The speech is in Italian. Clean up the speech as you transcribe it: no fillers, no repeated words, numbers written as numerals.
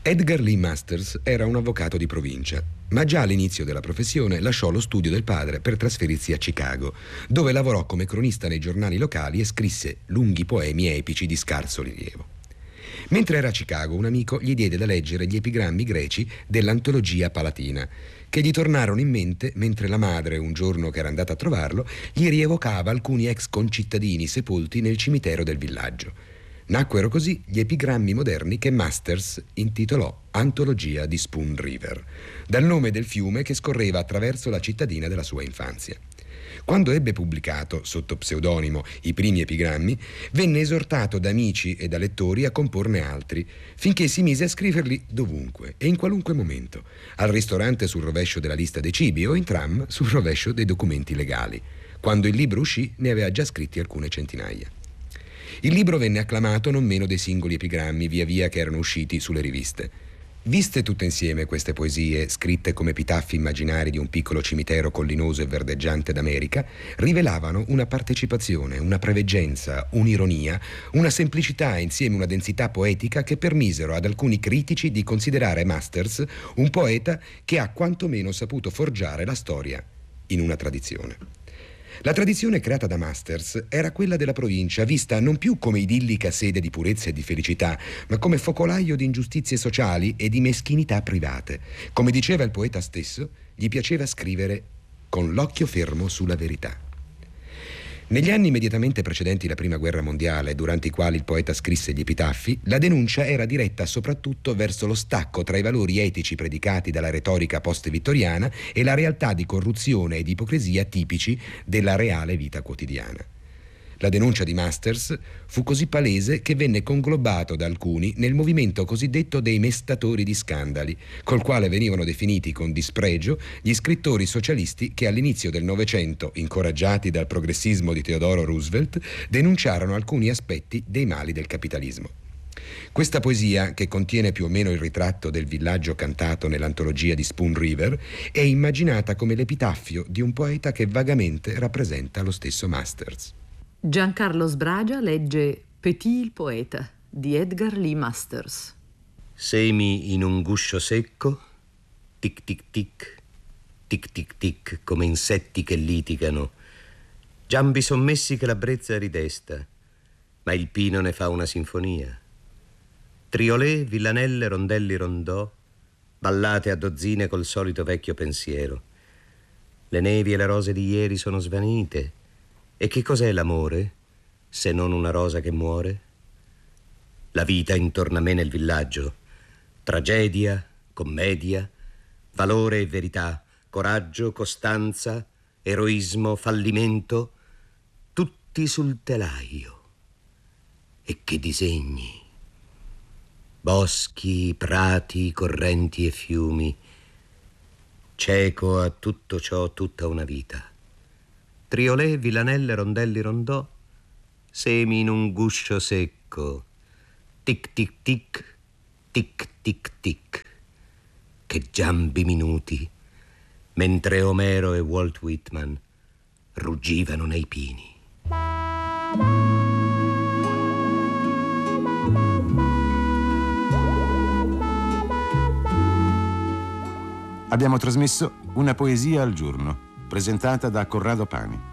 Edgar Lee Masters era un avvocato di provincia, ma già all'inizio della professione lasciò lo studio del padre per trasferirsi a Chicago, dove lavorò come cronista nei giornali locali e scrisse lunghi poemi epici di scarso rilievo. Mentre era a Chicago, un amico gli diede da leggere gli epigrammi greci dell'antologia palatina, che gli tornarono in mente mentre la madre, un giorno che era andata a trovarlo, gli rievocava alcuni ex concittadini sepolti nel cimitero del villaggio. Nacquero così gli epigrammi moderni che Masters intitolò Antologia di Spoon River, dal nome del fiume che scorreva attraverso la cittadina della sua infanzia. Quando ebbe pubblicato, sotto pseudonimo, i primi epigrammi, venne esortato da amici e da lettori a comporne altri, finché si mise a scriverli dovunque e in qualunque momento, al ristorante sul rovescio della lista dei cibi o in tram sul rovescio dei documenti legali. Quando il libro uscì, ne aveva già scritti alcune centinaia. Il libro venne acclamato non meno dei singoli epigrammi via via che erano usciti sulle riviste. Viste tutte insieme queste poesie, scritte come epitaffi immaginari di un piccolo cimitero collinoso e verdeggiante d'America, rivelavano una partecipazione, una preveggenza, un'ironia, una semplicità e insieme una densità poetica che permisero ad alcuni critici di considerare Masters un poeta che ha quantomeno saputo forgiare la storia in una tradizione. La tradizione creata da Masters era quella della provincia, vista non più come idillica sede di purezza e di felicità, ma come focolaio di ingiustizie sociali e di meschinità private. Come diceva il poeta stesso, gli piaceva scrivere con l'occhio fermo sulla verità. Negli anni immediatamente precedenti la Prima Guerra Mondiale, durante i quali il poeta scrisse gli epitaffi, la denuncia era diretta soprattutto verso lo stacco tra i valori etici predicati dalla retorica post-vittoriana e la realtà di corruzione e di ipocrisia tipici della reale vita quotidiana. La denuncia di Masters fu così palese che venne conglobato da alcuni nel movimento cosiddetto dei mestatori di scandali, col quale venivano definiti con dispregio gli scrittori socialisti che all'inizio del Novecento, incoraggiati dal progressismo di Theodore Roosevelt, denunciarono alcuni aspetti dei mali del capitalismo. Questa poesia, che contiene più o meno il ritratto del villaggio cantato nell'antologia di Spoon River, è immaginata come l'epitaffio di un poeta che vagamente rappresenta lo stesso Masters. Giancarlo Sbragia legge Petit il poeta di Edgar Lee Masters. Semi in un guscio secco, tic tic tic, tic tic tic, come insetti che litigano, giambi sommessi che la brezza ridesta, ma il pino ne fa una sinfonia. Triolè, villanelle, rondelli, rondò, ballate a dozzine col solito vecchio pensiero. Le nevi e le rose di ieri sono svanite. E che cos'è l'amore, se non una rosa che muore? La vita intorno a me nel villaggio, tragedia, commedia, valore e verità, coraggio, costanza, eroismo, fallimento, tutti sul telaio. E che disegni! Boschi, prati, correnti e fiumi. Cieco a tutto ciò tutta una vita. Triolè, villanelle, rondelli, rondò, semi in un guscio secco, tic tic tic, tic tic tic, che giambi minuti, mentre Omero e Walt Whitman ruggivano nei pini. Abbiamo trasmesso Una poesia al giorno, presentata da Corrado Pani.